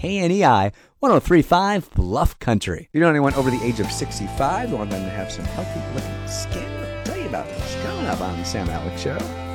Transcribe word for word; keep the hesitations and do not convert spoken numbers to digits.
K N E I one oh three point five Bluff Country. If you know anyone over the age of sixty-five, you want them to have some healthy looking skin, I'll tell you about what's coming up on the Sam Alex Show.